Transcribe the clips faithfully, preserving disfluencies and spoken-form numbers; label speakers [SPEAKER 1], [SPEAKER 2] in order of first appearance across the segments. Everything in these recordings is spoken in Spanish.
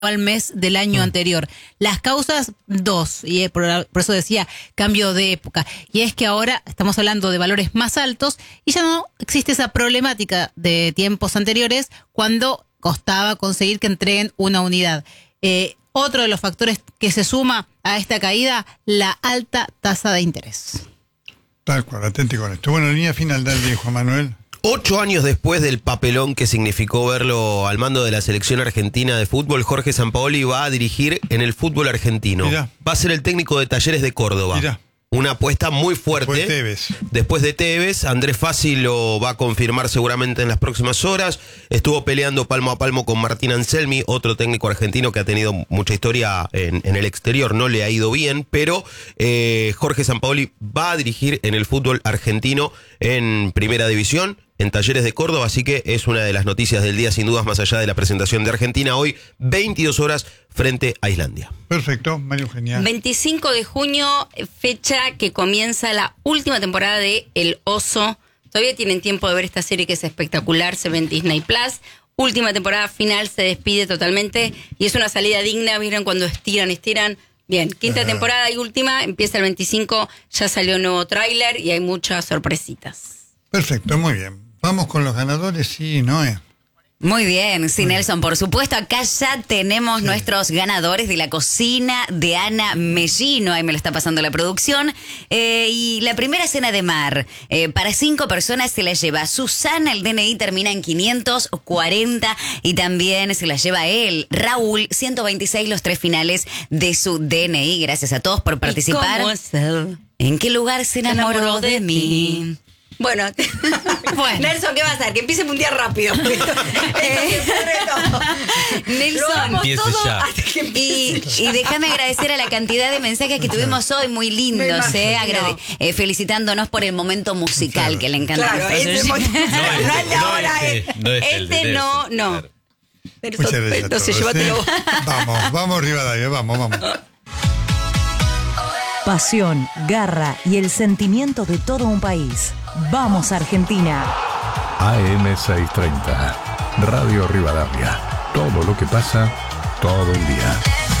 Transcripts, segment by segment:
[SPEAKER 1] al mes del año mm. anterior. Las causas, dos, y por, por eso decía cambio de época, y es que ahora estamos hablando de valores más altos y ya no existe esa problemática de tiempos anteriores cuando costaba conseguir que entreguen una unidad. Eh, otro de los factores que se suma a esta caída, la alta tasa de interés.
[SPEAKER 2] Tal cual, atente con esto. Bueno, línea final del día, Juan Manuel.
[SPEAKER 3] Ocho años después del papelón que significó verlo al mando de la selección argentina de fútbol, Jorge Sampaoli va a dirigir en el fútbol argentino. Mirá. Va a ser el técnico de Talleres de Córdoba. Mirá. Una apuesta muy fuerte.
[SPEAKER 2] Después de Tevez.
[SPEAKER 3] Después de Tevez, Andrés Fassi lo va a confirmar seguramente en las próximas horas. Estuvo peleando palmo a palmo con Martín Anselmi, otro técnico argentino que ha tenido mucha historia en, en el exterior. No le ha ido bien, pero eh, Jorge Sampaoli va a dirigir en el fútbol argentino en Primera División, en Talleres de Córdoba, así que es una de las noticias del día, sin dudas, más allá de la presentación de Argentina hoy, veintidós horas frente a Islandia.
[SPEAKER 2] Perfecto, María Eugenia.
[SPEAKER 4] veinticinco de junio, fecha que comienza la última temporada de El Oso. Todavía tienen tiempo de ver esta serie que es espectacular, se ve en Disney Plus. Última temporada final, se despide totalmente y es una salida digna. Miren cuando estiran, estiran. Bien, quinta uh-huh. temporada y última, empieza el veinticinco, ya salió un nuevo tráiler y hay muchas sorpresitas.
[SPEAKER 2] Perfecto, muy bien. Vamos con los ganadores, sí, Noé.
[SPEAKER 5] Muy bien, sí, Nelson, por supuesto, acá ya tenemos sí. nuestros ganadores de la cocina de Ana Mellino, ahí me lo está pasando la producción, eh, y la primera cena de mar, eh, para cinco personas se la lleva Susana, el D N I termina en quinientos cuarenta, y también se la lleva él, Raúl, ciento veintiséis, los tres finales de su D N I, gracias a todos por participar.
[SPEAKER 4] ¿Cómo es él?
[SPEAKER 5] ¿En qué lugar se enamoró, se enamoró de, de mí?
[SPEAKER 4] Bueno, bueno, Nelson, ¿qué va a hacer? Que empiece a puntear rápido. eh,
[SPEAKER 5] Nelson,
[SPEAKER 4] todo
[SPEAKER 5] y, y déjame agradecer a la cantidad de mensajes que tuvimos hoy, muy lindos, eh, agrade- eh, felicitándonos por el momento musical claro. que le encanta.
[SPEAKER 4] Claro, este no, no es la hora. Este no, no.
[SPEAKER 2] Muchas gracias.
[SPEAKER 4] Entonces, llévatelo.
[SPEAKER 2] Vamos, vamos, Rivadavia, vamos, vamos.
[SPEAKER 6] Pasión, garra y el sentimiento de todo un país. ¡Vamos, Argentina!
[SPEAKER 7] A M seiscientos treinta, Radio Rivadavia. Todo lo que pasa, todo el día.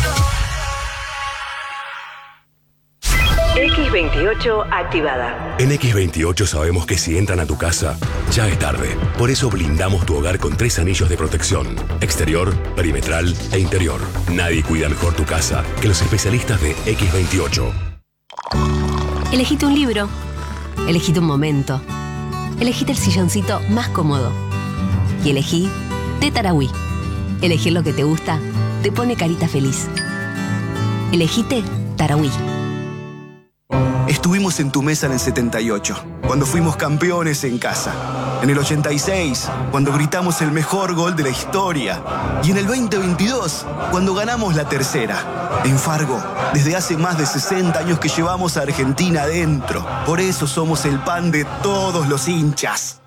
[SPEAKER 8] equis veintiocho activada.
[SPEAKER 9] En equis veintiocho sabemos que si entran a tu casa, ya es tarde. Por eso blindamos tu hogar con tres anillos de protección: exterior, perimetral e interior. Nadie cuida mejor tu casa que los especialistas de equis veintiocho.
[SPEAKER 10] Elegite un libro. Elegite un momento. Elegite el silloncito más cómodo. Y elegí de Tarahui. Elegir lo que te gusta te pone carita feliz. Elegite Tarahui.
[SPEAKER 11] Estuvimos en tu mesa en el setenta y ocho, cuando fuimos campeones en casa. En el ochenta y seis, cuando gritamos el mejor gol de la historia. Y en el veinte veintidós, cuando ganamos la tercera. En Fargo, desde hace más de sesenta años que llevamos a Argentina adentro. Por eso somos el pan de todos los hinchas.